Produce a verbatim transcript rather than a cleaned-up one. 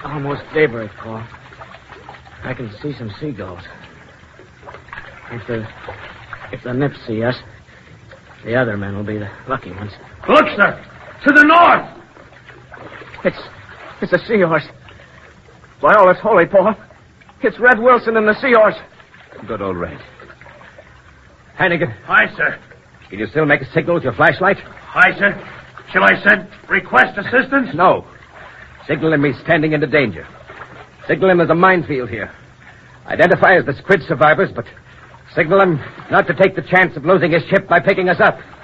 almost daybreak, Paul. I can see some seagulls. If the if the Nips see us, the other men will be the lucky ones. Look, sir! To the north! It's it's a seahorse. By all that's holy, Paul. It's Red Wilson and the seahorse. Good old Red. Hannigan. Aye, sir. Can you still make a signal with your flashlight? Aye, sir. Shall I send request assistance? No. Signal him he's standing into danger. Signal him there's a minefield here. Identify as the squid survivors, but signal him not to take the chance of losing his ship by picking us up.